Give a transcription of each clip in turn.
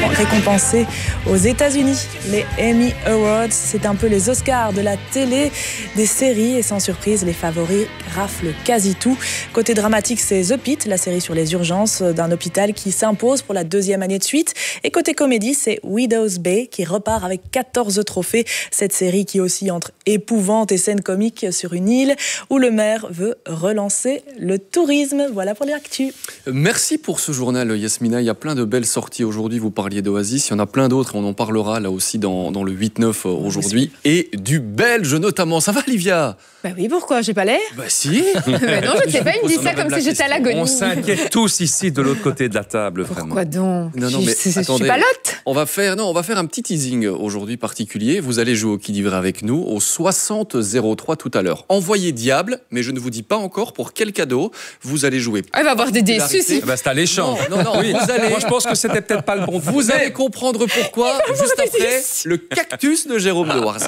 récompensés aux États-Unis. Les Emmy Awards, c'est un peu les Oscars de la télé, des séries, et sans surprise, les favoris raflent quasi tout. Côté dramatique, c'est The Pitt, la série sur les urgences d'un hôpital qui s'impose pour la 2e année de suite. Et côté comédie, c'est Widow's Bay qui repart avec 14 trophées. Cette série qui oscille entre épouvante et scènes comiques sur une île où le maire veut relancer le tourisme. Voilà pour les actus. Merci pour ce journal, Yasmina. Il y a plein de belles sorties aujourd'hui. Vous parliez d'Oasis. Il y en a plein d'autres. On en parlera là aussi dans le 8-9 aujourd'hui. Et du belge notamment. Ça va, Olivia? Bah oui, pourquoi? J'ai pas l'air? Bah si. Mais non, je ne sais pas, il me dit ça comme si j'étais à l'agonie. On s'inquiète tous ici de l'autre côté de la table, vraiment. Pourquoi donc? Non, mais je attendez. suis pas lotte. On va faire un petit teasing aujourd'hui particulier. Vous allez jouer au Qui dit vrai avec nous au 60-03 tout à l'heure. Envoyez diable, mais je ne vous dis pas encore pour quel cadeau vous allez jouer. Il va y avoir des déçus si. Bah, c'est alléchant. Non, Oui. vous allez... Moi, je pense que c'était peut-être pas le bon. Vous allez comprendre pourquoi juste après le cactus de Jérôme de Warzay.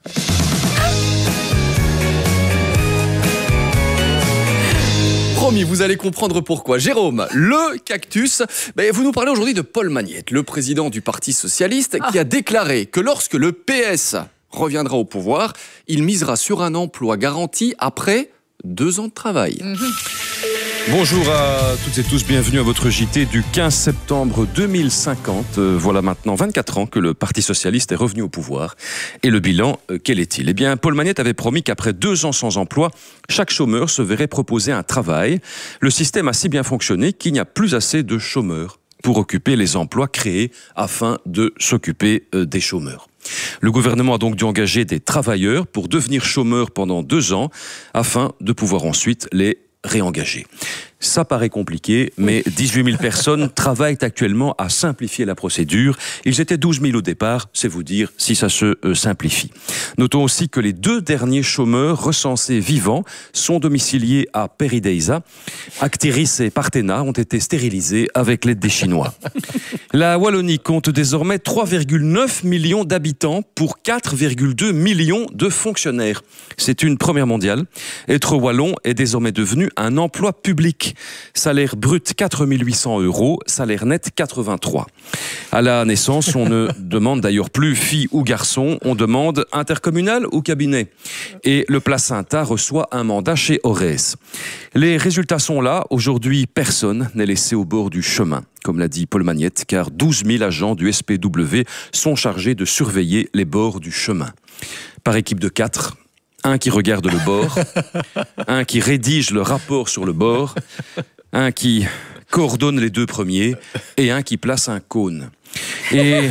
Promis, vous allez comprendre pourquoi. Jérôme, le cactus, vous nous parlez aujourd'hui de Paul Magnette, le président du Parti Socialiste, qui a déclaré que lorsque le PS reviendra au pouvoir, il misera sur un emploi garanti après 2 ans de travail. Bonjour à toutes et tous, bienvenue à votre JT du 15 septembre 2050. Voilà maintenant 24 ans que le Parti Socialiste est revenu au pouvoir. Et le bilan, quel est-il? Eh bien, Paul Magnette avait promis qu'après 2 ans sans emploi, chaque chômeur se verrait proposer un travail. Le système a si bien fonctionné qu'il n'y a plus assez de chômeurs pour occuper les emplois créés afin de s'occuper des chômeurs. Le gouvernement a donc dû engager des travailleurs pour devenir chômeurs pendant 2 ans afin de pouvoir ensuite les réengager. Ça paraît compliqué, mais 18 000 personnes travaillent actuellement à simplifier la procédure. Ils étaient 12 000 au départ, c'est vous dire si ça se simplifie. Notons aussi que les 2 derniers chômeurs recensés vivants sont domiciliés à Perideisa. Actiris et Partena ont été stérilisés avec l'aide des Chinois. La Wallonie compte désormais 3,9 millions d'habitants pour 4,2 millions de fonctionnaires. C'est une première mondiale. Être wallon est désormais devenu un emploi public. Salaire brut 4 800 €, salaire net 83. À la naissance, on ne demande d'ailleurs plus fille ou garçon, on demande intercommunal ou cabinet. Et le placenta reçoit un mandat chez Ores. Les résultats sont là. Aujourd'hui, personne n'est laissé au bord du chemin, comme l'a dit Paul Magnette, car 12 000 agents du SPW sont chargés de surveiller les bords du chemin. Par équipe de 4. Un qui regarde le bord, un qui rédige le rapport sur le bord, un qui coordonne les 2 premiers et un qui place un cône. Et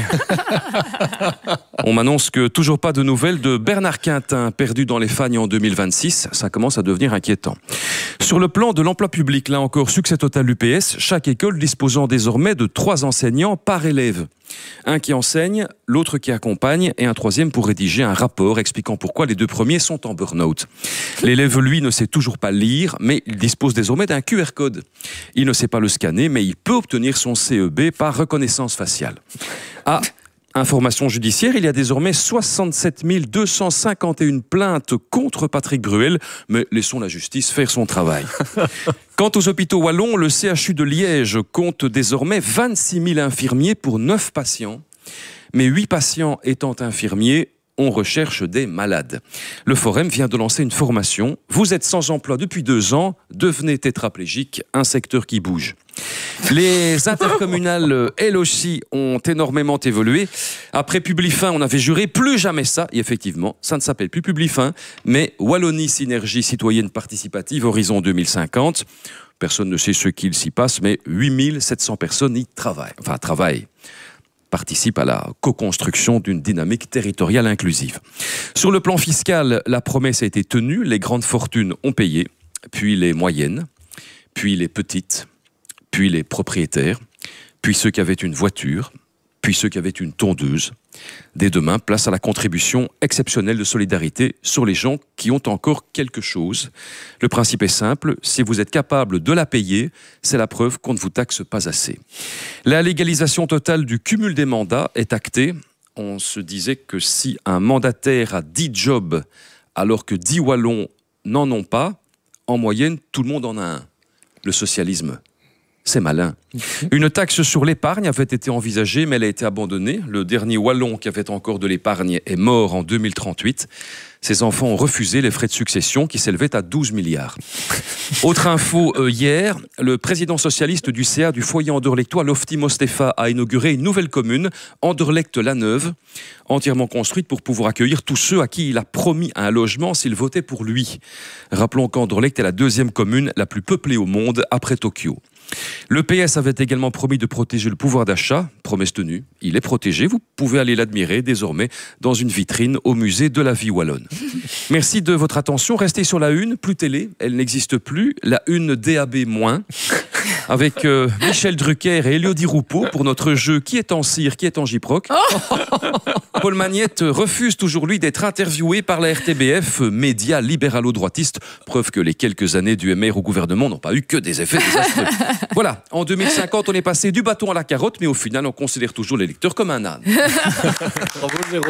on m'annonce que toujours pas de nouvelles de Bernard Quintin, perdu dans les fagnes en 2026. Ça commence à devenir inquiétant. Sur le plan de l'emploi public, là encore, succès total du PS, chaque école disposant désormais de 3 enseignants par élève. Un qui enseigne, l'autre qui accompagne et un 3e pour rédiger un rapport expliquant pourquoi les 2 premiers sont en burn-out. L'élève, lui, ne sait toujours pas lire, mais il dispose désormais d'un QR code. Il ne sait pas le scanner, mais il peut obtenir son CEB par reconnaissance faciale. Ah, information judiciaire, il y a désormais 67 251 plaintes contre Patrick Bruel, mais laissons la justice faire son travail. Quant aux hôpitaux wallons, le CHU de Liège compte désormais 26 000 infirmiers pour 9 patients. Mais 8 patients étant infirmiers, on recherche des malades. Le Forum vient de lancer une formation. Vous êtes sans emploi depuis 2 ans, devenez tétraplégique, un secteur qui bouge. Les intercommunales, elles aussi, ont énormément évolué. Après Publifin, on avait juré plus jamais ça. Et effectivement, ça ne s'appelle plus Publifin, mais Wallonie Synergie Citoyenne Participative Horizon 2050. Personne ne sait ce qu'il s'y passe, mais 8 700 personnes y travaillent. Participe à la co-construction d'une dynamique territoriale inclusive. Sur le plan fiscal, la promesse a été tenue, les grandes fortunes ont payé, puis les moyennes, puis les petites, puis les propriétaires, puis ceux qui avaient une voiture, puis ceux qui avaient une tondeuse. Dès demain, place à la contribution exceptionnelle de solidarité sur les gens qui ont encore quelque chose. Le principe est simple, si vous êtes capable de la payer, c'est la preuve qu'on ne vous taxe pas assez. La légalisation totale du cumul des mandats est actée. On se disait que si un mandataire a 10 jobs alors que 10 Wallons n'en ont pas, en moyenne, tout le monde en a un. Le socialisme, C'est malin. Une taxe sur l'épargne avait été envisagée, mais elle a été abandonnée. Le dernier Wallon qui avait encore de l'épargne est mort en 2038. Ses enfants ont refusé les frais de succession qui s'élevaient à 12 milliards. Autre info, hier, le président socialiste du CA du foyer anderlechtois, Lofty Mostefa, a inauguré une nouvelle commune, Anderlecht-la-Neuve, entièrement construite pour pouvoir accueillir tous ceux à qui il a promis un logement s'ils votaient pour lui. Rappelons qu'Anderlecht est la deuxième commune la plus peuplée au monde après Tokyo. Le PS avait également promis de protéger le pouvoir d'achat, promesse tenue, il est protégé, vous pouvez aller l'admirer désormais dans une vitrine au musée de la vie wallonne. Merci de votre attention, restez sur la une, plus télé, elle n'existe plus, la une DAB-, avec Michel Drucker et Élodie Roupeau pour notre jeu Qui est en cire, qui est en gyproc. Paul Magnette refuse toujours lui d'être interviewé par la RTBF, média libéralo-droitiste, preuve que les quelques années du MR au gouvernement n'ont pas eu que des effets désastreux. Voilà, en 2050, on est passé du bâton à la carotte, mais au final, on considère toujours l'électeur comme un âne. Bravo Jérôme.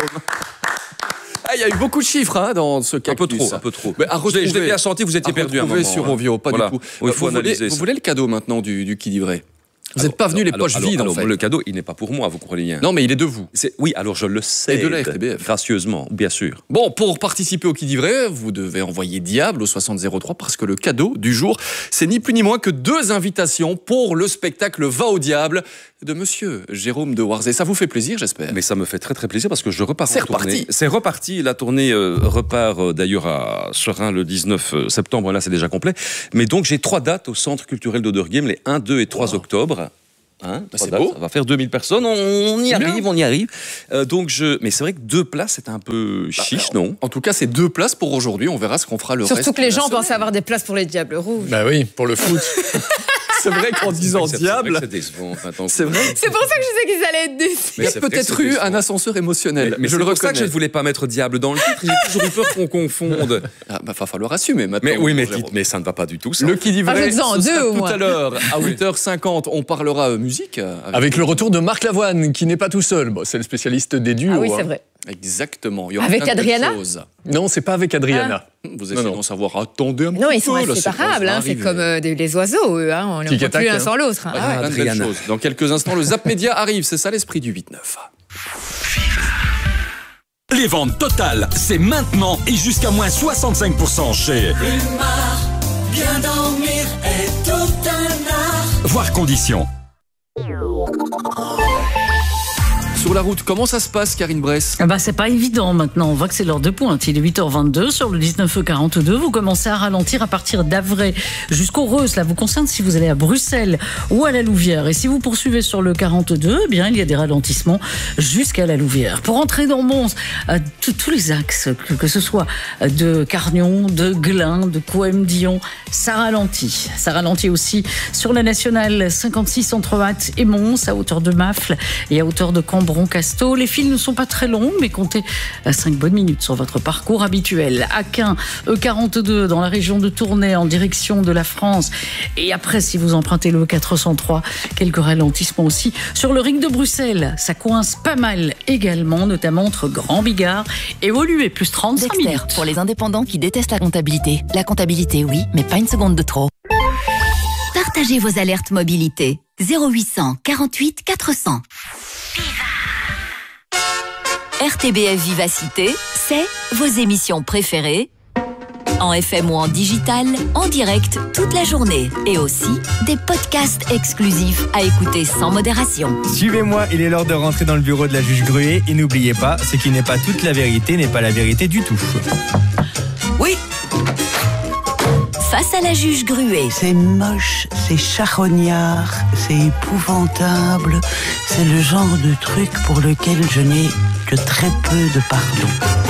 Il y a eu beaucoup de chiffres dans ce cactus. Un peu trop. Mais à retrouver, je l'ai bien senti, vous étiez perdu à un moment. Sur Ovio, pas voilà. du tout. Il faut analyser vous voulez le cadeau maintenant du qui dit vrai? Vous n'êtes pas venu les poches vides, en fait. Le cadeau, il n'est pas pour moi, vous croyez. Non, mais il est de vous. Oui, alors je le sais. Et de la RTBF. Gracieusement, bien sûr. Bon, pour participer au Qui dit vrai, vous devez envoyer Diable au 6003 parce que le cadeau du jour, c'est ni plus ni moins que 2 invitations pour le spectacle Va au diable de monsieur Jérôme de Warzé. Ça vous fait plaisir, j'espère? Mais ça me fait très très plaisir parce que je repars C'est en tournée. reparti. C'est reparti. La tournée repart d'ailleurs à Serein le 19 septembre. Là, c'est déjà complet. Mais donc, j'ai 3 dates au Centre culturel d'Oderghem, les 1, 2 et 3 octobre. C'est beau. Ça va faire 2000 personnes. On y arrive. Mais c'est vrai que 2 places, c'est un peu chiche, non? En tout cas, c'est 2 places pour aujourd'hui. On verra ce qu'on fera le reste. Surtout que les gens pensaient avoir des places pour les Diables Rouges. Bah oui, pour le foot. C'est vrai qu'en disant diable, c'est décevant. c'est vrai. C'est pour ça que je sais qu'ils allaient être déçus. Il y a peut-être eu un ascenseur émotionnel. Mais je le c'est pour ça reconnais. que je ne voulais pas mettre diable dans le titre. J'ai toujours eu peur qu'on confonde. Va falloir assumer maintenant. Mais oui, Jérôme. mais ça ne va pas du tout. Ça. Le qui dit vrai, Rajoute-en ce sera 2 au tout moins. à l'heure à 8h50. On parlera musique. Avec le retour de Marc Lavoine, qui n'est pas tout seul. Bon, c'est le spécialiste des duos. Ah oui, c'est vrai. Exactement. Il y aura Avec plein de Adriana choses. Non, c'est pas avec Adriana. Vous essayez d'en savoir. Attendez un petit Non, peu. ils sont là, inséparables. ça C'est arrive. comme les oiseaux, eux. On ne Tic peut et tac, plus l'un sans l'autre. Il y a plein de belles Adriana. choses. Dans quelques instants, le Zap Média arrive. C'est ça l'esprit du 8-9. Les ventes totales, c'est maintenant et jusqu'à moins 65% chez Plumard, bien dormir est tout un art. Voir conditions. Sur la route, comment ça se passe, Karine Bress? C'est pas évident maintenant. On voit que c'est l'heure de pointe. Il est 8h22 sur le 19E42. Vous commencez à ralentir à partir d'Avray jusqu'au Reux. Cela vous concerne si vous allez à Bruxelles ou à la Louvière. Et si vous poursuivez sur le 42, eh bien, il y a des ralentissements jusqu'à la Louvière. Pour entrer dans Mons, tous les axes, que ce soit de Carnion, de Glun, de Coëmdillon, ça ralentit. Ça ralentit aussi sur la nationale 56 entre Hatt et Mons, à hauteur de Mafle et à hauteur de Cambron-Casteau. Les files ne sont pas très longues, mais comptez 5 bonnes minutes sur votre parcours habituel. Aquin, E42 dans la région de Tournai en direction de la France. Et après, si vous empruntez le E403, quelques ralentissements aussi sur le ring de Bruxelles. Ça coince pas mal également, notamment entre Grand Bigard et Woluwe, plus 35 Dexter, minutes. pour les indépendants qui détestent la comptabilité. La comptabilité, oui, mais pas une seconde de trop. Partagez vos alertes mobilité. 0800 48 400. RTBF Vivacité, c'est vos émissions préférées, en FM ou en digital, en direct toute la journée, et aussi des podcasts exclusifs à écouter sans modération. Suivez-moi, il est l'heure de rentrer dans le bureau de la juge Gruet, et n'oubliez pas, ce qui n'est pas toute la vérité n'est pas la vérité du tout. Oui. Face à la juge Gruet. C'est moche, c'est charognard, c'est épouvantable. C'est le genre de truc pour lequel je n'ai que très peu de pardon.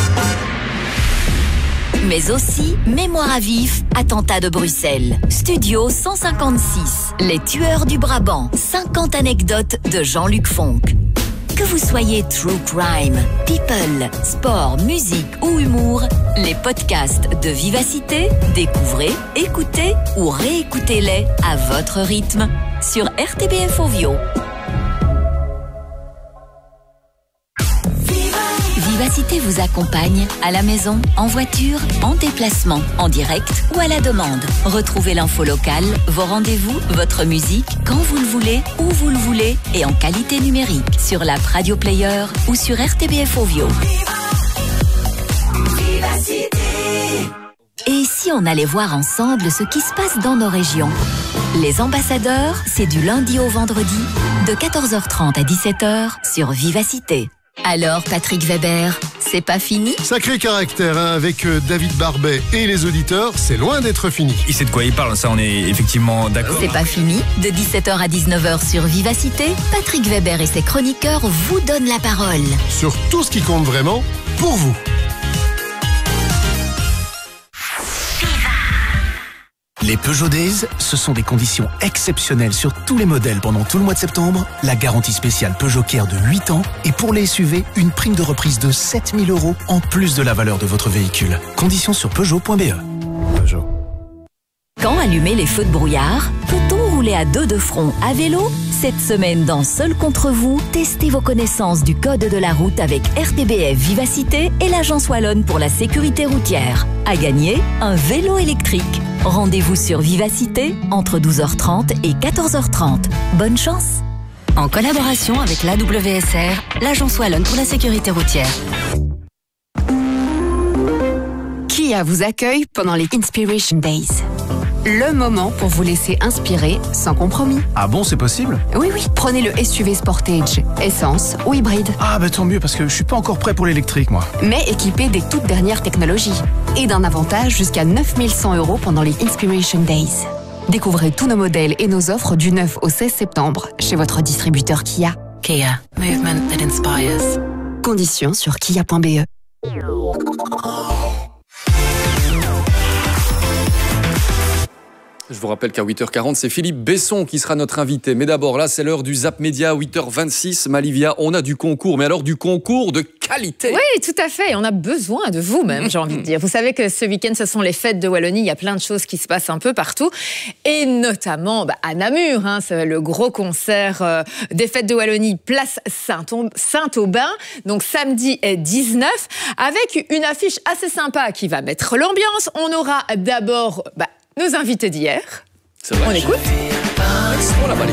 Mais aussi Mémoire à vif, attentat de Bruxelles. Studio 156, Les tueurs du Brabant. 50 anecdotes de Jean-Luc Fonck. Que vous soyez true crime, people, sport, musique ou humour, les podcasts de Vivacité, découvrez, écoutez ou réécoutez-les à votre rythme sur RTBF Ovio. Vivacité vous accompagne à la maison, en voiture, en déplacement, en direct ou à la demande. Retrouvez l'info locale, vos rendez-vous, votre musique, quand vous le voulez, où vous le voulez et en qualité numérique sur l'app Radio Player ou sur RTBF Ovio. Et si on allait voir ensemble ce qui se passe dans nos régions? Les ambassadeurs, c'est du lundi au vendredi, de 14h30 à 17h sur Vivacité. Alors, Patrick Weber, c'est pas fini? Sacré caractère, hein, avec David Barbet et les auditeurs, c'est loin d'être fini. Il sait de quoi il parle, ça on est effectivement d'accord. C'est pas fini. De 17h à 19h sur Vivacité, Patrick Weber et ses chroniqueurs vous donnent la parole. Sur tout ce qui compte vraiment, pour vous. Les Peugeot Days, ce sont des conditions exceptionnelles sur tous les modèles pendant tout le mois de septembre. La garantie spéciale Peugeot Care de 8 ans et pour les SUV, une prime de reprise de 7 000 € en plus de la valeur de votre véhicule. Conditions sur Peugeot.be. Peugeot. Quand allumer les feux de brouillard? Peut-on rouler à deux de front à vélo? Cette semaine dans Seul contre vous, testez vos connaissances du code de la route avec RTBF Vivacité et l'Agence Wallonne pour la sécurité routière. À gagner, un vélo électrique. Rendez-vous sur Vivacité entre 12h30 et 14h30. Bonne chance! En collaboration avec l'AWSR, l'Agence Wallonne pour la sécurité routière. Kia vous accueille pendant les Inspiration Days. Le moment pour vous laisser inspirer sans compromis. Ah bon, c'est possible? Oui, oui. Prenez le SUV Sportage, essence ou hybride. Ah bah tant mieux parce que je suis pas encore prêt pour l'électrique moi. Mais équipé des toutes dernières technologies. Et d'un avantage jusqu'à 9 100 € pendant les Inspiration Days. Découvrez tous nos modèles et nos offres du 9 au 16 septembre chez votre distributeur Kia. Kia, movement that inspires. Conditions sur kia.be. Je vous rappelle qu'à 8h40, c'est Philippe Besson qui sera notre invité. Mais d'abord, là, c'est l'heure du Zap Média, 8h26. Malivia, on a du concours, mais alors du concours de qualité. Oui, tout à fait. On a besoin de vous même, j'ai envie de dire. Vous savez que ce week-end, ce sont les fêtes de Wallonie. Il y a plein de choses qui se passent un peu partout. Et notamment à Namur, hein, c'est le gros concert des fêtes de Wallonie, place Saint-Aubin. Donc samedi 19, avec une affiche assez sympa qui va mettre l'ambiance. On aura d'abord... nos invités d'hier. C'est vrai. On écoute. On la balade.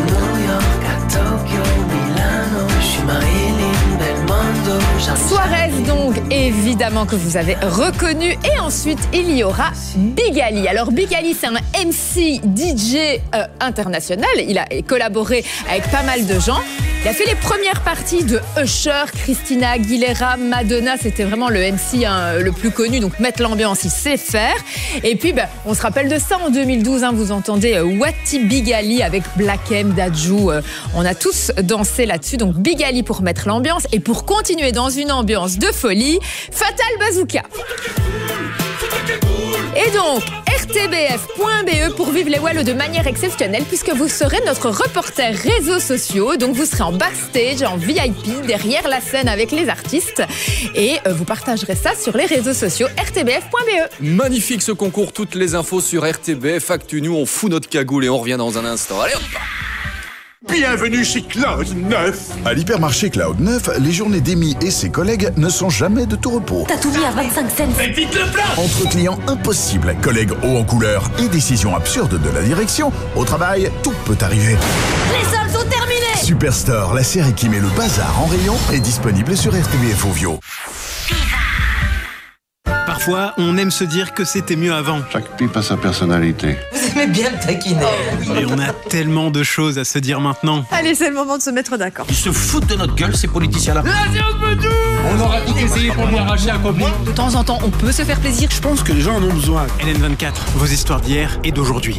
Suarez, donc, évidemment que vous avez reconnu. Et ensuite, il y aura Big Ali. Alors, Big Ali, c'est un MC DJ international. Il a collaboré avec pas mal de gens. Il a fait les premières parties de Usher, Christina Aguilera, Madonna. C'était vraiment le MC le plus connu. Donc, mettre l'ambiance, il sait faire. Et puis, on se rappelle de ça en 2012. Hein, vous entendez Wati Big Ali avec Black M, Dadju. On a tous dansé là-dessus. Donc, Big Ali pour mettre l'ambiance. Et pour continuer dans une ambiance de folie, Fatal Bazooka. Et donc, rtbf.be pour vivre les Wallos de manière exceptionnelle, puisque vous serez notre reporter réseaux sociaux. Donc, vous serez en backstage, en VIP, derrière la scène avec les artistes. Et vous partagerez ça sur les réseaux sociaux rtbf.be. Magnifique ce concours. Toutes les infos sur RTBF Actu. Nous, on fout notre cagoule et on revient dans un instant. Allez, hop! Bienvenue chez Cloud 9. À l'hypermarché Cloud 9, les journées d'Amy et ses collègues ne sont jamais de tout repos. T'as tout mis à 25 cents. Mais vite le plan! Entre clients impossibles, collègues hauts en couleur et décisions absurdes de la direction, au travail, tout peut arriver. Les soldes sont terminés. Superstore, la série qui met le bazar en rayon, est disponible sur RTBF Ovio. Parfois, on aime se dire que c'était mieux avant. Chaque pipe a sa personnalité. Vous aimez bien le taquiner. Et on a tellement de choses à se dire maintenant. Allez, c'est le moment de se mettre d'accord. Ils se foutent de notre gueule, ces politiciens-là. On aura tout essayé pour lui arracher un copie. De temps en temps, on peut se faire plaisir. Je pense que les gens en ont besoin. LN24, vos histoires d'hier et d'aujourd'hui.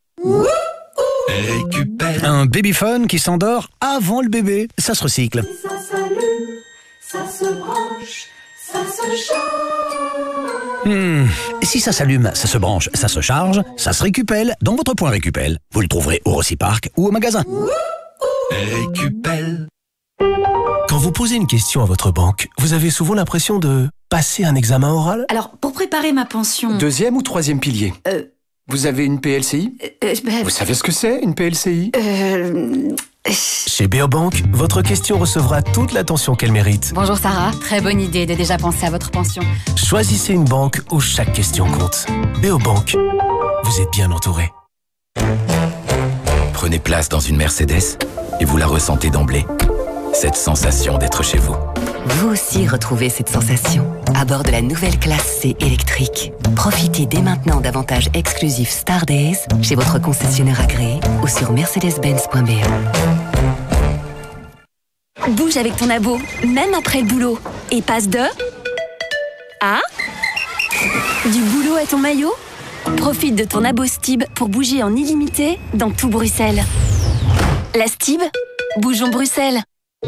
Un babyphone qui s'endort avant le bébé, ça se recycle. Ça s'allume, ça se branche, ça se charge. Si ça s'allume, ça se branche, ça se charge, ça se récupelle dans votre point Récupel. Vous le trouverez au Rossi-Park ou au magasin. Récupel. Quand vous posez une question à votre banque, vous avez souvent l'impression de passer un examen oral? Alors, pour préparer ma pension... Deuxième ou troisième pilier? Vous avez une PLCI? Vous savez ce que c'est, une PLCI? Chez Beobank, votre question recevra toute l'attention qu'elle mérite. Bonjour Sarah, très bonne idée de déjà penser à votre pension. Choisissez une banque où chaque question compte. Beobank, vous êtes bien entouré. Prenez place dans une Mercedes et vous la ressentez d'emblée. Cette sensation d'être chez vous. Vous aussi retrouvez cette sensation à bord de la nouvelle classe C électrique. Profitez dès maintenant d'avantages exclusifs Star Days chez votre concessionnaire agréé ou sur mercedes-benz.be. Bouge avec ton abo, même après le boulot. Et passe de... à... du boulot à ton maillot. Profite de ton abo Stib pour bouger en illimité dans tout Bruxelles. La Stib, bougeons Bruxelles.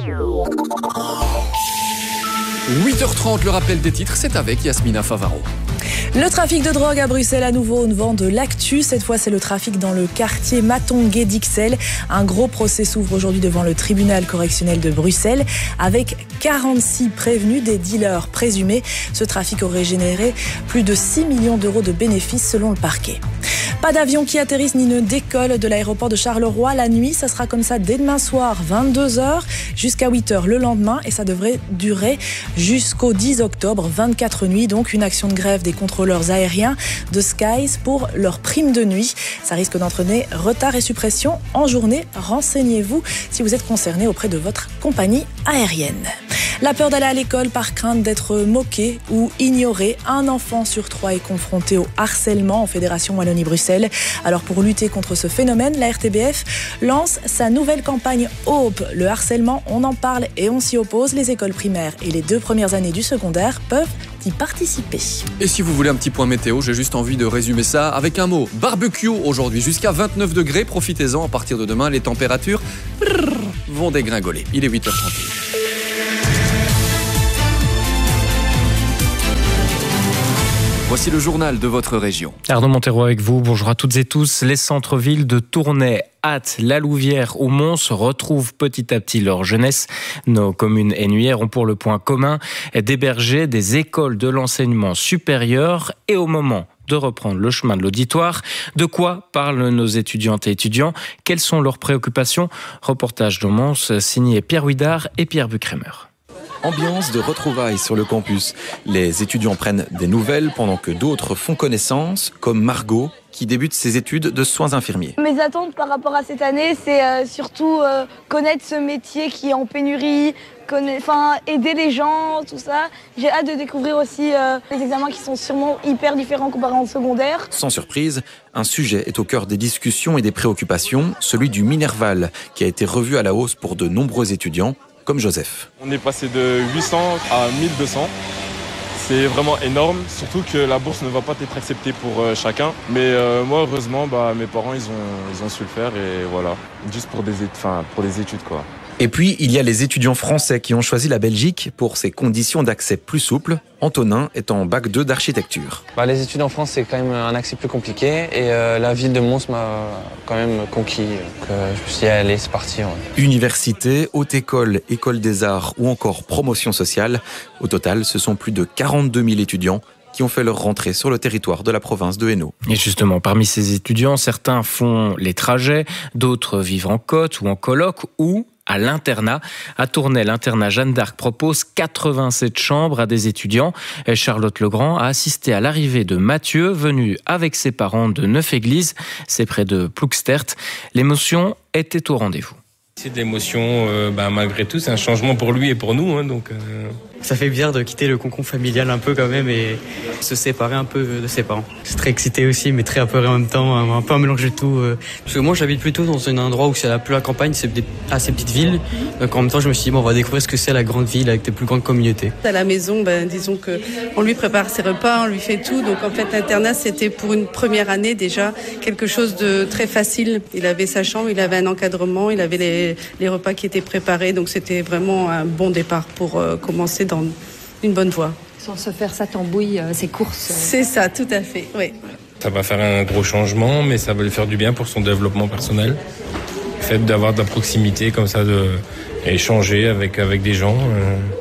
8h30, le rappel des titres, c'est avec Yasmina Favaro. Le trafic de drogue à Bruxelles à nouveau au vent de l'actu. Cette fois, c'est le trafic dans le quartier Matongué d'Ixelles. Un gros procès s'ouvre aujourd'hui devant le tribunal correctionnel de Bruxelles avec 46 prévenus, des dealers présumés. Ce trafic aurait généré plus de 6 millions d'euros de bénéfices selon le parquet. Pas d'avion qui atterrisse ni ne décolle de l'aéroport de Charleroi la nuit. Ça sera comme ça dès demain soir, 22h jusqu'à 8h le lendemain. Et ça devrait durer jusqu'au 10 octobre, 24 nuits. Donc une action de grève des contrôleurs aériens de Skies pour leur prime de nuit. Ça risque d'entraîner retard et suppression en journée. Renseignez-vous si vous êtes concerné auprès de votre compagnie aérienne. La peur d'aller à l'école par crainte d'être moqué ou ignoré. Un enfant sur 3 est confronté au harcèlement en Fédération Wallonie-Bruxelles. Alors pour lutter contre ce phénomène, la RTBF lance sa nouvelle campagne Hope. Le harcèlement, on en parle et on s'y oppose. Les écoles primaires et les 2 premières années du secondaire peuvent y participer. Et si vous voulez un petit point météo, j'ai juste envie de résumer ça avec un mot. Barbecue aujourd'hui, jusqu'à 29 degrés. Profitez-en, à partir de demain, les températures vont dégringoler. Il est 8h31. Voici le journal de votre région. Arnaud Montero avec vous. Bonjour à toutes et tous. Les centres-villes de Tournai, Ath, La Louvière ou Mons retrouvent petit à petit leur jeunesse. Nos communes hainuyères ont pour le point commun d'héberger des écoles de l'enseignement supérieur et au moment de reprendre le chemin de l'auditoire. De quoi parlent nos étudiantes et étudiants? Quelles sont leurs préoccupations? Reportage de Mons signé Pierre Huidard et Pierre Buckremer. Ambiance de retrouvailles sur le campus. Les étudiants prennent des nouvelles pendant que d'autres font connaissance, comme Margot, qui débute ses études de soins infirmiers. Mes attentes par rapport à cette année, c'est surtout connaître ce métier qui est en pénurie, aider les gens, tout ça. J'ai hâte de découvrir aussi les examens qui sont sûrement hyper différents comparés au secondaire. Sans surprise, un sujet est au cœur des discussions et des préoccupations, celui du Minerval, qui a été revu à la hausse pour de nombreux étudiants, comme Joseph. On est passé de 800 à 1200. C'est vraiment énorme, surtout que la bourse ne va pas être acceptée pour chacun. Mais moi, heureusement, mes parents, ils ont su le faire et voilà, juste pour des études, quoi. Et puis, il y a les étudiants français qui ont choisi la Belgique pour ses conditions d'accès plus souples. Antonin est en bac 2 d'architecture. Les études en France, c'est quand même un accès plus compliqué et la ville de Mons m'a quand même conquis. Donc, je me suis dit, allez, c'est parti. Ouais. Université, haute école, école des arts ou encore promotion sociale. Au total, ce sont plus de 42 000 étudiants qui ont fait leur rentrée sur le territoire de la province de Hainaut. Et justement, parmi ces étudiants, certains font les trajets, d'autres vivent en côte ou en coloc ou à l'internat. À Tournai, l'internat Jeanne d'Arc propose 87 chambres à des étudiants. Charlotte Legrand a assisté à l'arrivée de Mathieu, venu avec ses parents de Neuf-Église. C'est près de Ploegstert. L'émotion était au rendez-vous. C'est de l'émotion, malgré tout, c'est un changement pour lui et pour nous. Donc, Ça fait bizarre de quitter le cocon familial un peu quand même et se séparer un peu de ses parents. C'est très excité aussi, mais très apeuré en même temps, un peu un mélange de tout. Parce que moi, j'habite plutôt dans un endroit où c'est plus la campagne, c'est assez petite ville. Donc en même temps, je me suis dit, on va découvrir ce que c'est la grande ville avec des plus grandes communautés. À la maison, disons qu'on lui prépare ses repas, on lui fait tout. Donc en fait, l'internat, c'était pour une première année déjà quelque chose de très facile. Il avait sa chambre, il avait un encadrement, il avait les repas qui étaient préparés. Donc c'était vraiment un bon départ pour commencer dans une bonne voie. Sans se faire sa tambouille, ses courses. C'est ça, tout à fait, oui. Ça va faire un gros changement, mais ça va lui faire du bien pour son développement personnel. Le fait d'avoir de la proximité comme ça, d'échanger avec des gens,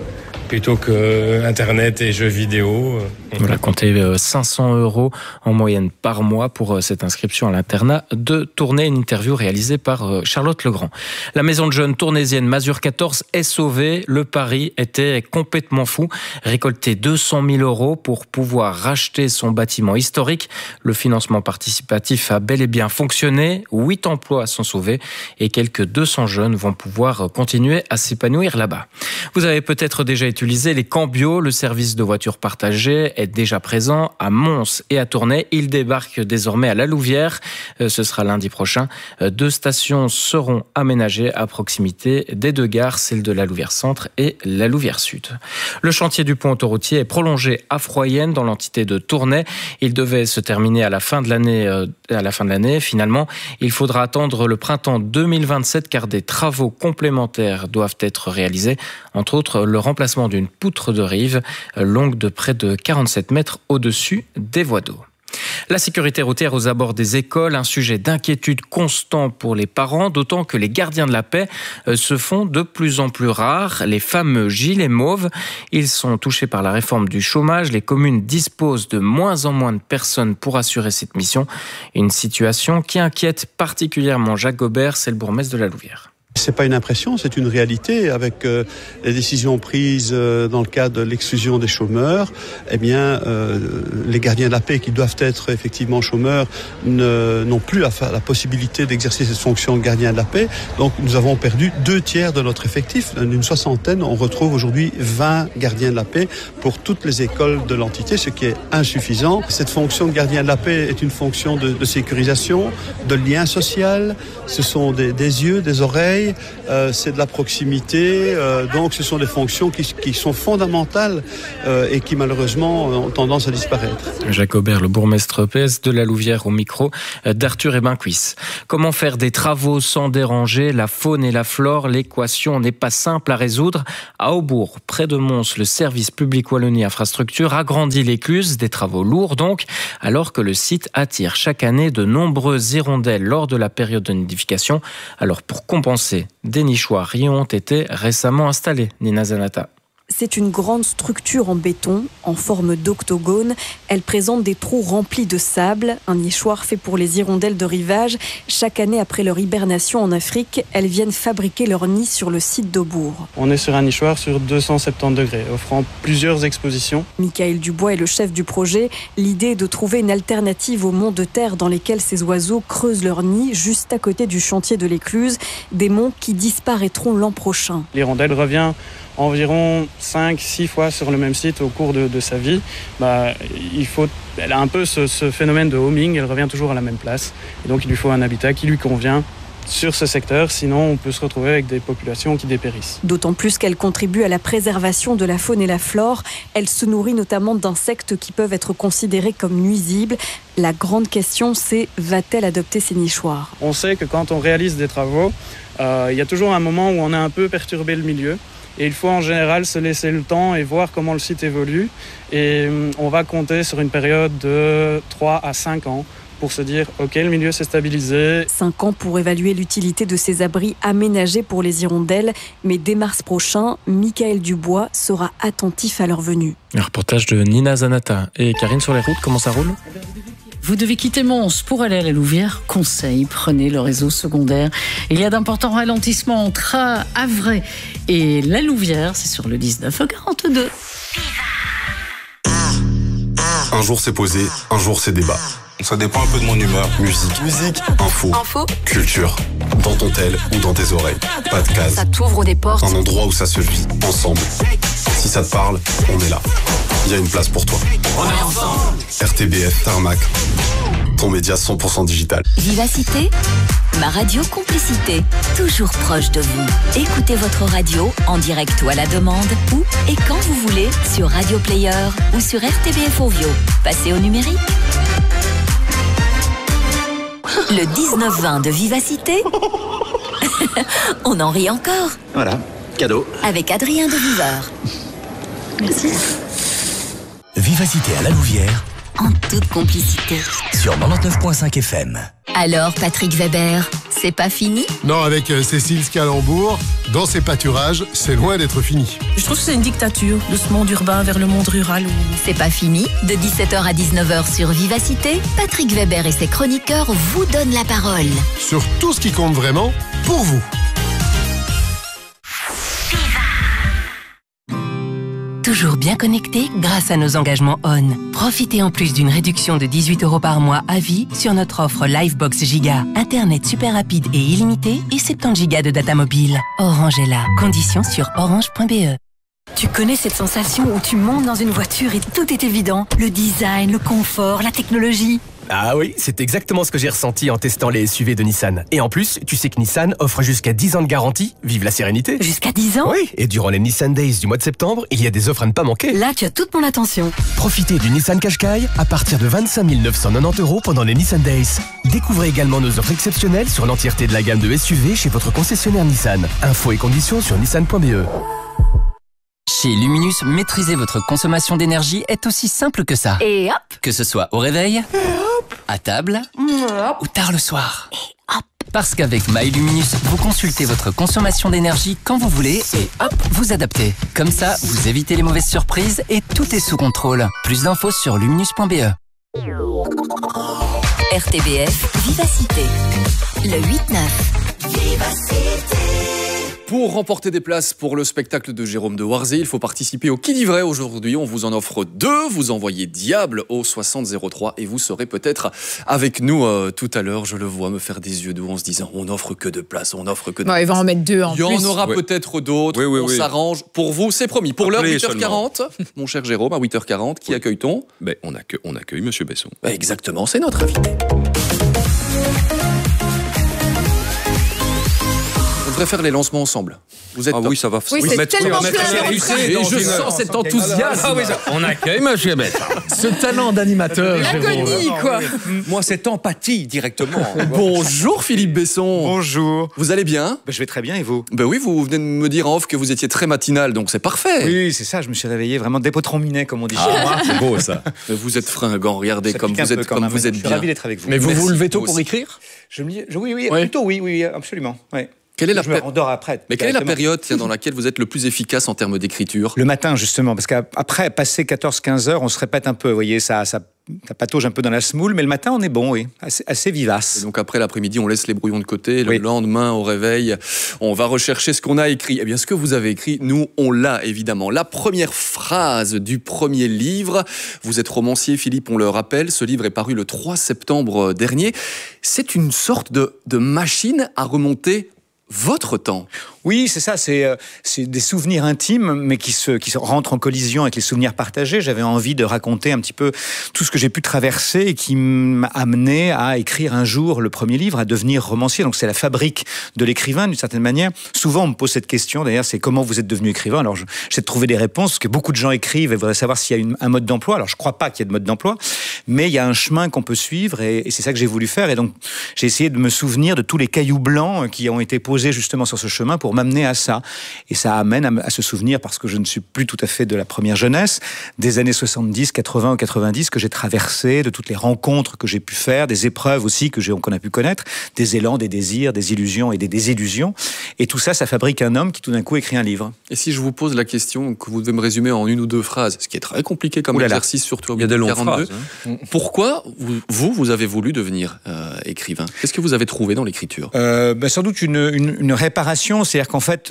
plutôt que Internet et jeux vidéo. Voilà, comptez 500 € en moyenne par mois pour cette inscription à l'internat de Tournai. Une interview réalisée par Charlotte Legrand. La maison de jeunes tournaisienne Masure 14 est sauvée. Le pari était complètement fou. Récolter 200 000 € pour pouvoir racheter son bâtiment historique. Le financement participatif a bel et bien fonctionné. 8 emplois sont sauvés et quelques 200 jeunes vont pouvoir continuer à s'épanouir là-bas. Vous avez peut-être déjà utilisé les Cambio. Le service de voitures partagées est déjà présent à Mons et à Tournai. Il débarque désormais à La Louvière. Ce sera lundi prochain. 2 stations seront aménagées à proximité des 2 gares, celle de La Louvière Centre et La Louvière Sud. Le chantier du pont autoroutier est prolongé à Froyenne dans l'entité de Tournai. Il devait se terminer à la fin de l'année. Finalement, il faudra attendre le printemps 2027 car des travaux complémentaires doivent être réalisés. Entre autres, le remplacement d'une poutre de rive longue de près de 47 mètres au-dessus des voies d'eau. La sécurité routière aux abords des écoles, un sujet d'inquiétude constant pour les parents, d'autant que les gardiens de la paix se font de plus en plus rares. Les fameux gilets mauves, ils sont touchés par la réforme du chômage. Les communes disposent de moins en moins de personnes pour assurer cette mission. Une situation qui inquiète particulièrement Jacques Gobert, c'est le bourgmestre de La Louvière. C'est pas une impression, c'est une réalité. Avec les décisions prises dans le cadre de l'exclusion des chômeurs, eh bien, les gardiens de la paix qui doivent être effectivement chômeurs n'ont plus la possibilité d'exercer cette fonction de gardien de la paix. Donc, nous avons perdu 2/3 de notre effectif. D'une 60aine, on retrouve aujourd'hui 20 gardiens de la paix pour toutes les écoles de l'entité, ce qui est insuffisant. Cette fonction de gardien de la paix est une fonction de sécurisation, de lien social. Ce sont des yeux, des oreilles. C'est de la proximité, donc ce sont des fonctions qui sont fondamentales et qui malheureusement ont tendance à disparaître. Jacques Aubert, le bourgmestre PS de La Louvière au micro d'Arthur Ebencuis. Comment faire des travaux sans déranger la faune et la flore? L'équation n'est pas simple à résoudre. À Aubourg, près de Mons, le service public Wallonie Infrastructure agrandit l'écluse, des travaux lourds donc, alors que le site attire chaque année de nombreuses hirondelles lors de la période de nidification. Alors pour compenser, des nichoirs y ont été récemment installés. Nina Zanata. C'est une grande structure en béton, en forme d'octogone. Elle présente des trous remplis de sable, un nichoir fait pour les hirondelles de rivage. Chaque année, après leur hibernation en Afrique, elles viennent fabriquer leur nid sur le site d'Aubourg. On est sur un nichoir sur 270 degrés, offrant plusieurs expositions. Michael Dubois est le chef du projet. L'idée est de trouver une alternative aux monts de terre dans lesquels ces oiseaux creusent leur nid, juste à côté du chantier de l'écluse. Des monts qui disparaîtront l'an prochain. L'hirondelle revient environ 5-6 fois sur le même site au cours de sa vie. Elle a un peu ce phénomène de homing, elle revient toujours à la même place. Et donc il lui faut un habitat qui lui convient sur ce secteur, sinon on peut se retrouver avec des populations qui dépérissent. D'autant plus qu'elle contribue à la préservation de la faune et la flore. Elle se nourrit notamment d'insectes qui peuvent être considérés comme nuisibles. La grande question, c'est va-t-elle adopter ces nichoirs? On sait que quand on réalise des travaux, il y a toujours un moment où on a un peu perturbé le milieu. Et il faut en général se laisser le temps et voir comment le site évolue. Et on va compter sur une période de 3 à 5 ans pour se dire « Ok, le milieu s'est stabilisé ». 5 ans pour évaluer l'utilité de ces abris aménagés pour les hirondelles. Mais dès mars prochain, Michael Dubois sera attentif à leur venue. Un reportage de Nina Zanata. Et Karine, sur les routes, comment ça roule ? Vous devez quitter Mons pour aller à La Louvière. Conseil, prenez le réseau secondaire. Il y a d'importants ralentissements entre Havre et La Louvière. C'est sur le 1942. Un jour c'est posé, un jour c'est débat. Ça dépend un peu de mon humeur. Musique, info, culture. Dans ton tel ou dans tes oreilles. Pas de case. Ça t'ouvre des portes. Un endroit où ça se vit, ensemble. Si ça te parle, on est là. Il y a une place pour toi. On est ensemble. RTBF Tarmac. Ton média 100% digital. Vivacité, ma radio complicité. Toujours proche de vous. Écoutez votre radio en direct ou à la demande, où et quand vous voulez, sur Radio Player ou sur RTBF Ovio. Passez au numérique. Le 19-20 de Vivacité. On en rit encore. Voilà, cadeau. Avec Adrien de Viveur. Merci. Vivacité à La Louvière. En toute complicité. Sur 99.5 FM. Alors, Patrick Weber, c'est pas fini? Non, avec Cécile Scalembourg, dans ces pâturages, c'est loin d'être fini. Je trouve que c'est une dictature, de ce monde urbain vers le monde rural. C'est pas fini. De 17h à 19h sur Vivacité, Patrick Weber et ses chroniqueurs vous donnent la parole. Sur tout ce qui compte vraiment, pour vous. Toujours bien connecté grâce à nos engagements ON. Profitez en plus d'une réduction de 18 € par mois à vie sur notre offre Livebox Giga. Internet super rapide et illimité et 70 Go de data mobile. Orange est là. Conditions sur orange.be. Tu connais cette sensation où tu montes dans une voiture et tout est évident? Le design, le confort, la technologie. Ah oui, c'est exactement ce que j'ai ressenti en testant les SUV de Nissan. Et en plus, tu sais que Nissan offre jusqu'à 10 ans de garantie. Vive la sérénité. Jusqu'à 10 ans? Oui, et durant les Nissan Days du mois de septembre, il y a des offres à ne pas manquer. Là, tu as toute mon attention. Profitez du Nissan Qashqai à partir de 25 990 € pendant les Nissan Days. Découvrez également nos offres exceptionnelles sur l'entièreté de la gamme de SUV chez votre concessionnaire Nissan. Infos et conditions sur nissan.be. Chez Luminus, maîtriser votre consommation d'énergie est aussi simple que ça. Et hop! Que ce soit au réveil, à table ou tard le soir. Parce qu'avec MyLuminus, vous consultez votre consommation d'énergie quand vous voulez et hop, vous adaptez. Comme ça, vous évitez les mauvaises surprises et tout est sous contrôle. Plus d'infos sur luminus.be. RTBF Vivacité. Le 8-9. Vivacité. Pour remporter des places pour le spectacle de Jérôme Dewarzé, il faut participer au Qui dit vrai aujourd'hui. On vous en offre 2. Vous envoyez Diable au 6003 et vous serez peut-être avec nous tout à l'heure. Je le vois me faire des yeux doux en se disant on n'offre que 2 places, on n'offre que 2 places. Il va en mettre 2 en plus. Il y en aura peut-être d'autres. On s'arrange. Pour vous, c'est promis. Pour l'heure, 8h40, mon cher Jérôme, à 8h40, qui accueille-t-on? On accueille Monsieur Besson. Exactement, c'est notre invité. On devrait faire les lancements ensemble. Vous êtes oui, ça va. Oui, c'est tellement clair. Et je sens cet enthousiasme. On accueille Monsieur Besson. Ce talent d'animateur. L'agonie, quoi. Moi, cette empathie directement. Bonjour Philippe Besson. Bonjour. Vous allez bien? Je vais très bien et vous? Oui, vous venez de me dire en off que vous étiez très matinal, donc c'est parfait. Oui, c'est ça, je me suis réveillé vraiment dépotron-minet, comme on dit chez moi. C'est beau ça. Vous êtes fringant, regardez comme vous êtes, comme vous êtes bien. Je suis ravi d'être avec vous. Mais vous Merci vous levez tôt aussi. pour écrire? Oui, plutôt oui, absolument. Ouais. Quelle est la je me rendors après. Mais quelle est la période dans laquelle vous êtes le plus efficace en termes d'écriture? Le matin, justement, parce qu'après, passer 14-15 heures, on se répète un peu. Vous voyez, ça patauge un peu dans la semoule, mais le matin, on est bon, oui, assez vivace. Et donc après l'après-midi, on laisse les brouillons de côté. Le lendemain, au réveil, on va rechercher ce qu'on a écrit. Eh bien, ce que vous avez écrit, nous, on l'a évidemment. La première phrase du premier livre. Vous êtes romancier, Philippe, on le rappelle. Ce livre est paru le 3 septembre dernier. C'est une sorte de machine à remonter votre temps. Oui, c'est ça, c'est des souvenirs intimes, mais qui rentrent en collision avec les souvenirs partagés. J'avais envie de raconter un petit peu tout ce que j'ai pu traverser et qui m'a amené à écrire un jour le premier livre, à devenir romancier. Donc c'est la fabrique de l'écrivain, d'une certaine manière. Souvent, on me pose cette question, d'ailleurs, c'est comment vous êtes devenu écrivain? Alors j'essaie de trouver des réponses, parce que beaucoup de gens écrivent et voudraient savoir s'il y a un mode d'emploi. Alors je ne crois pas qu'il y ait de mode d'emploi, mais il y a un chemin qu'on peut suivre et c'est ça que j'ai voulu faire. Et donc j'ai essayé de me souvenir de tous les cailloux blancs qui ont été posés justement sur ce chemin pour m'amener à ça. Et ça amène à se souvenir, parce que je ne suis plus tout à fait de la première jeunesse, des années 70, 80 ou 90 que j'ai traversées, de toutes les rencontres que j'ai pu faire, des épreuves aussi qu'on a pu connaître, des élans, des désirs, des illusions et des désillusions. Et tout ça, ça fabrique un homme qui tout d'un coup écrit un livre. Et si je vous pose la question que vous devez me résumer en 1 ou 2 phrases, ce qui est très compliqué comme exercice, surtout au 42, pourquoi vous avez voulu devenir écrivain? Qu'est-ce que vous avez trouvé dans l'écriture? Sans doute une réparation, c'est-à-dire qu'en fait,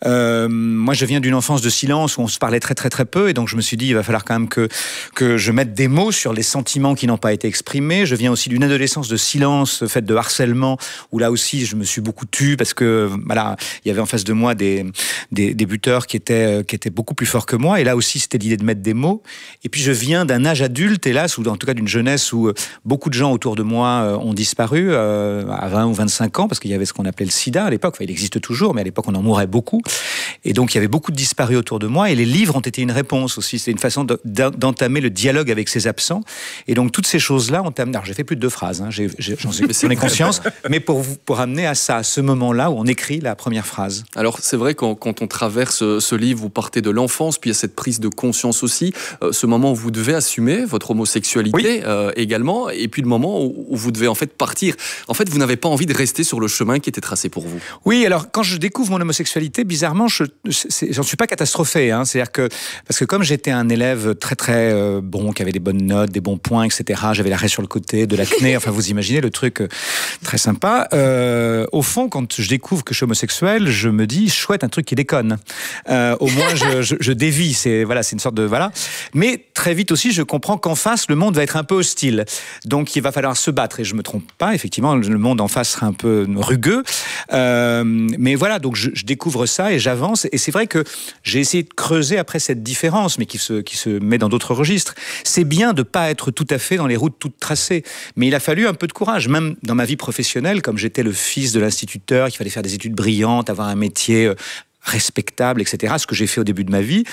moi je viens d'une enfance de silence où on se parlait très très très peu, et donc je me suis dit il va falloir quand même que je mette des mots sur les sentiments qui n'ont pas été exprimés. Je viens aussi d'une adolescence de silence, faite de harcèlement, où là aussi je me suis beaucoup tu, parce que voilà, il y avait en face de moi des buteurs qui étaient beaucoup plus forts que moi, et là aussi c'était l'idée de mettre des mots. Et puis je viens d'un âge adulte, hélas, ou en tout cas d'une jeunesse où beaucoup de gens autour de moi ont disparu à 20 ou 25 ans, parce qu'il y avait ce qu'on appelait le sida à l'époque. Enfin, il existe toujours, mais à l'époque on en mourait beaucoup, et donc il y avait beaucoup de disparus autour de moi, et les livres ont été une réponse aussi. C'est une façon d'entamer le dialogue avec ces absents, et donc toutes ces choses-là ont amené. Alors j'ai fait plus de 2 phrases, j'en ai conscience, mais pour amener à ça, à ce moment-là où on écrit la première phrase. Alors c'est vrai quand on traverse ce livre, vous partez de l'enfance, puis il y a cette prise de conscience aussi, ce moment où vous devez assumer votre homosexualité. sexualité également, et puis le moment où vous devez en fait partir. En fait, vous n'avez pas envie de rester sur le chemin qui était tracé pour vous. Oui, alors quand je découvre mon homosexualité, bizarrement, j'en suis pas catastrophé. C'est-à-dire que, parce que comme j'étais un élève très très bon, qui avait des bonnes notes, des bons points, etc., j'avais l'arrêt sur le côté, de l'acné, enfin vous imaginez le truc très sympa. Au fond, quand je découvre que je suis homosexuel, je me dis, chouette, un truc qui déconne. Au moins, je dévie, c'est une sorte de... Voilà. Mais très vite aussi, je comprends qu'en face, le monde va être un peu hostile. Donc, il va falloir se battre. Et je me trompe pas, effectivement, le monde en face sera un peu rugueux. Mais voilà, donc je découvre ça et j'avance. Et c'est vrai que j'ai essayé de creuser après cette différence, mais qui se met dans d'autres registres. C'est bien de pas être tout à fait dans les routes toutes tracées. Mais il a fallu un peu de courage. Même dans ma vie professionnelle, comme j'étais le fils de l'instituteur, qu'il fallait faire des études brillantes, avoir un métier respectable, etc., ce que j'ai fait au début de ma vie,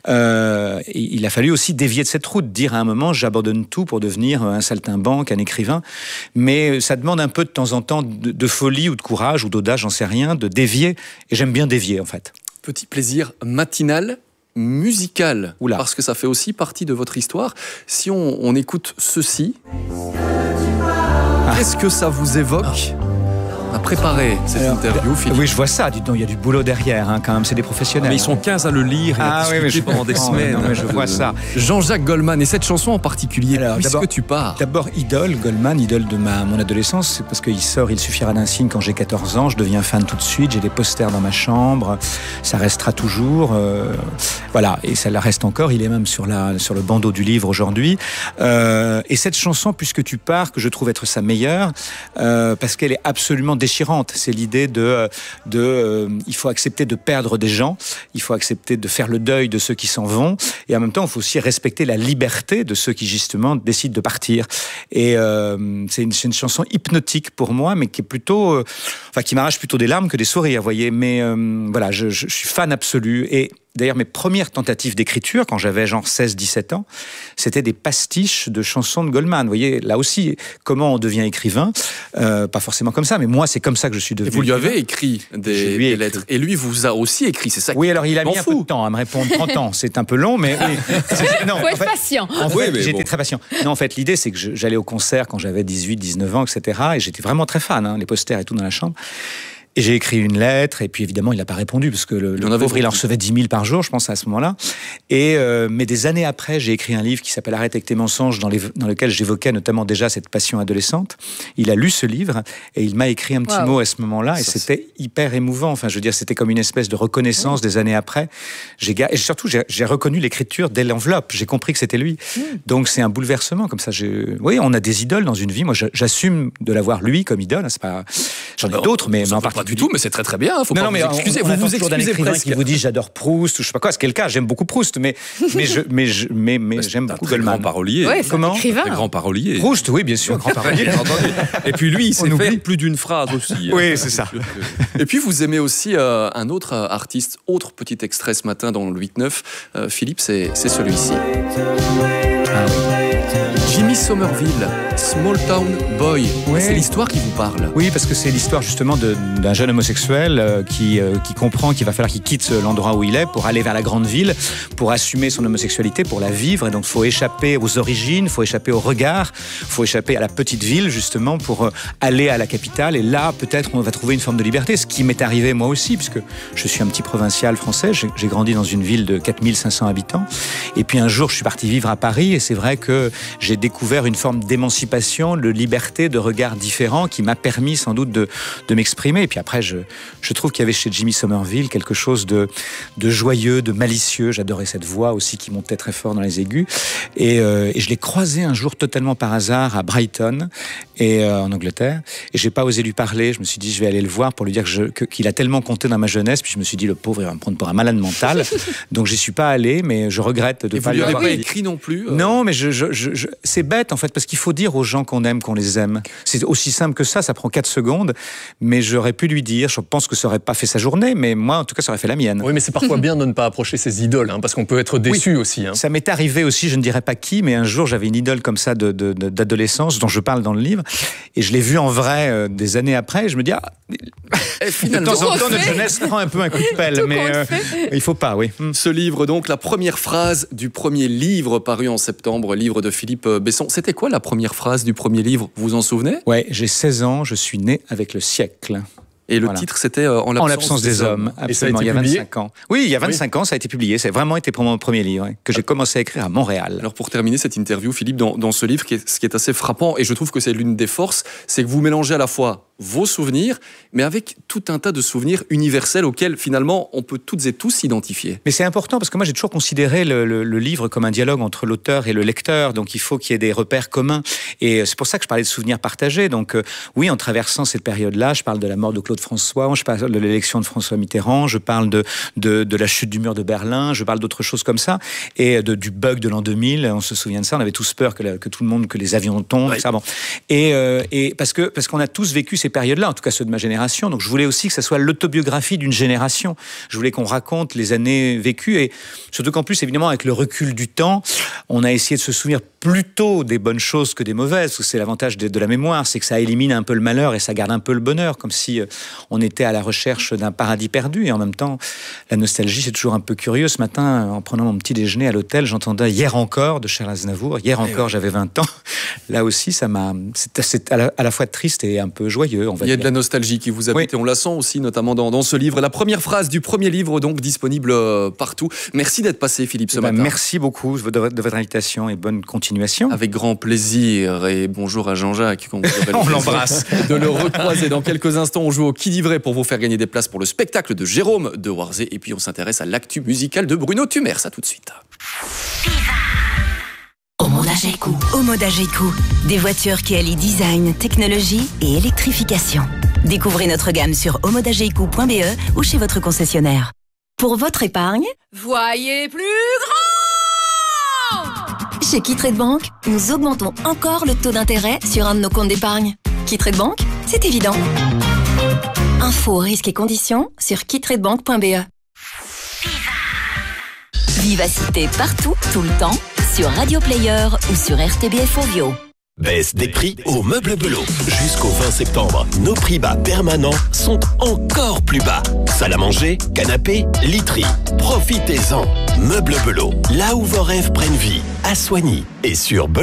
il a fallu aussi dévier de cette route, dire à un moment, j'abandonne tout pour devenir un saltimbanque, un écrivain, mais ça demande un peu de temps en temps de folie ou de courage ou d'audace, j'en sais rien, de dévier, et j'aime bien dévier en fait. Petit plaisir matinal, musical, parce que ça fait aussi partie de votre histoire. Si on écoute ceci, qu'est-ce que ça vous évoque ? À préparer cette interview, Philippe. Oui, je vois ça. Il y a du boulot derrière, quand même. C'est des professionnels. Mais ils sont 15 à le lire et à discuter pendant des semaines. Non, mais je vois ça. Jean-Jacques Goldman, et cette chanson en particulier, puisque tu pars. D'abord, Goldman, idole de mon adolescence, c'est parce qu'il sort Il suffira d'un signe quand j'ai 14 ans. Je deviens fan tout de suite. J'ai des posters dans ma chambre. Ça restera toujours. Voilà. Et ça la reste encore. Il est même sur le bandeau du livre aujourd'hui. Et cette chanson, Puisque tu pars, que je trouve être sa meilleure, parce qu'elle est absolument déchirante. C'est l'idée il faut accepter de perdre des gens, il faut accepter de faire le deuil de ceux qui s'en vont, et en même temps, il faut aussi respecter la liberté de ceux qui, justement, décident de partir. Et c'est une chanson hypnotique pour moi, mais qui est plutôt... qui m'arrache plutôt des larmes que des sourires, vous voyez. Mais voilà, je suis fan absolu. Et d'ailleurs, mes premières tentatives d'écriture, quand j'avais genre 16-17 ans, c'était des pastiches de chansons de Goldman. Vous voyez, là aussi, comment on devient écrivain, pas forcément comme ça, mais moi, c'est comme ça que je suis devenu. Et vous lui avez écrit des lettres. Et lui vous a aussi écrit, c'est ça. Oui, alors il a mis un peu de temps à me répondre. 30 ans, c'est un peu long, mais oui. Faut être patient. En fait, j'étais très patient. Non, en fait, l'idée, c'est que j'allais au concert quand j'avais 18, 19 ans, etc. Et j'étais vraiment très fan, les posters et tout dans la chambre. Et j'ai écrit une lettre, et puis évidemment, il n'a pas répondu, parce que le pauvre, il en recevait 10 000 par jour, je pense, à ce moment-là. Mais des années après, j'ai écrit un livre qui s'appelle Arrête avec tes mensonges, dans lequel j'évoquais notamment déjà cette passion adolescente. Il a lu ce livre, et il m'a écrit un petit mot à ce moment-là, et c'était hyper émouvant. Enfin, je veux dire, c'était comme une espèce de reconnaissance des années après. Et surtout, j'ai reconnu l'écriture dès l'enveloppe. J'ai compris que c'était lui. Donc, c'est un bouleversement, comme ça. Oui, on a des idoles dans une vie. Moi, j'assume de l'avoir lui comme idole. C'est pas... J'en ai d'autres, mais en particulier du tout, mais c'est très très bien. Faut pas vous excuser. Vous vous excusez presque. Qui vous dit j'adore Proust ou je sais pas quoi. C'est quel cas. J'aime beaucoup Proust, mais j'aime beaucoup Goldman. Grand parolier. Ouais, comment écrivain. Un grand parolier. Proust, oui, bien sûr, grand parolier. Et puis lui, il sait faire plus d'une phrase aussi. Oui, c'est ça. Et puis vous aimez aussi un autre artiste, autre petit extrait ce matin dans le 8-9. Philippe, c'est celui-ci. Jimmy Somerville, Small Town Boy. Ouais. C'est l'histoire qui vous parle. Oui, parce que c'est l'histoire justement d'un jeune homosexuel qui comprend qu'il va falloir qu'il quitte l'endroit où il est pour aller vers la grande ville, pour assumer son homosexualité, pour la vivre. Et donc, il faut échapper aux origines, il faut échapper au regard, il faut échapper à la petite ville justement pour aller à la capitale. Et là, peut-être, on va trouver une forme de liberté. Ce qui m'est arrivé moi aussi, puisque je suis un petit provincial français. J'ai grandi dans une ville de 4500 habitants. Et puis un jour, je suis parti vivre à Paris. Et c'est vrai que j'ai découvert une forme d'émancipation, de liberté, de regard différent qui m'a permis sans doute de m'exprimer. Et puis après, je trouve qu'il y avait chez Jimmy Somerville quelque chose de joyeux, de malicieux. J'adorais cette voix aussi qui montait très fort dans les aigus. Et je l'ai croisé un jour totalement par hasard à Brighton, en Angleterre. Et j'ai pas osé lui parler. Je me suis dit, je vais aller le voir pour lui dire qu'il a tellement compté dans ma jeunesse. Puis je me suis dit, le pauvre, il va me prendre pour un malade mental. Donc j'y suis pas allé, mais je regrette de pas lui avoir dit. Et vous lui avez pas écrit non plus Non, mais c'est bête en fait, parce qu'il faut dire aux gens qu'on aime, qu'on les aime. C'est aussi simple que ça prend 4 secondes, mais j'aurais pu lui dire, je pense que ça aurait pas fait sa journée, mais moi en tout cas ça aurait fait la mienne. Oui, mais c'est parfois bien de ne pas approcher ses idoles, parce qu'on peut être déçu aussi. Ça m'est arrivé aussi, je ne dirais pas qui, mais un jour j'avais une idole comme ça d'adolescence, dont je parle dans le livre, et je l'ai vue en vrai des années après, et je me dis, de temps en temps notre jeunesse prend un peu un coup de pelle, mais il faut pas, oui. Ce livre donc, la première phrase du premier livre paru en septembre, livre de Philippe Besson. C'était quoi la première phrase du premier livre, vous vous en souvenez? Ouais, j'ai 16 ans, je suis né avec le siècle. Et le titre, c'était En l'absence des hommes. Absolument, il y a 25 ans. Oui, il y a 25 ans, ça a été publié. Ça a vraiment été pour mon premier livre, que j'ai commencé à écrire à Montréal. Alors, pour terminer cette interview, Philippe, dans ce livre, ce qui est assez frappant, et je trouve que c'est l'une des forces, c'est que vous mélangez à la fois vos souvenirs, mais avec tout un tas de souvenirs universels auxquels, finalement, on peut toutes et tous s'identifier. Mais c'est important, parce que moi, j'ai toujours considéré le livre comme un dialogue entre l'auteur et le lecteur, donc il faut qu'il y ait des repères communs. Et c'est pour ça que je parlais de souvenirs partagés. Donc, oui, en traversant cette période-là, je parle de la mort de Claude François, je parle de l'élection de François Mitterrand, je parle de la chute du mur de Berlin, je parle d'autres choses comme ça, et du bug de l'an 2000, on se souvient de ça, on avait tous peur que tout le monde, que les avions tombent, ça, bon. Et parce qu'on a tous vécu ces périodes-là, en tout cas ceux de ma génération, donc je voulais aussi que ça soit l'autobiographie d'une génération. Je voulais qu'on raconte les années vécues, et surtout qu'en plus, évidemment, avec le recul du temps, on a essayé de se souvenir plutôt des bonnes choses que des mauvaises, parce que c'est l'avantage de la mémoire, c'est que ça élimine un peu le malheur et ça garde un peu le bonheur, comme si on était à la recherche d'un paradis perdu. Et en même temps, la nostalgie, c'est toujours un peu curieux. Ce matin, en prenant mon petit déjeuner à l'hôtel, j'entendais Hier encore de Charles Aznavour. Hier encore, j'avais 20 ans. Là aussi, c'est à la fois triste et un peu joyeux. Il y a de la nostalgie qui vous habite, et on la sent aussi, notamment dans ce livre. La première phrase du premier livre, donc disponible partout. Merci d'être passé, Philippe, ce matin. Merci beaucoup de votre invitation et bonne continuation. Avec grand plaisir, et bonjour à Jean-Jacques. On l'embrasse. De le recroiser dans quelques instants. On joue au Qui dit vrai pour vous faire gagner des places pour le spectacle de Jérôme de Warzé. Et puis on s'intéresse à l'actu musicale de Bruno Tumers. À tout de suite. Omodageco, des voitures qui allient design, technologie et électrification. Découvrez notre gamme sur omodageco.be ou chez votre concessionnaire. Pour votre épargne, voyez plus grand! Chez Kitrade Bank, nous augmentons encore le taux d'intérêt sur un de nos comptes d'épargne. Kitrade Bank, c'est évident. Infos, risques et conditions sur kitradebank.be. Vivacité partout, tout le temps, sur Radio Player ou sur RTBF Ovio. Baisse des prix au Meuble Belot. Jusqu'au 20 septembre, nos prix bas permanents sont encore plus bas. Salle à manger, canapé, literie. Profitez-en. Meuble Belot, là où vos rêves prennent vie. À Soigny et sur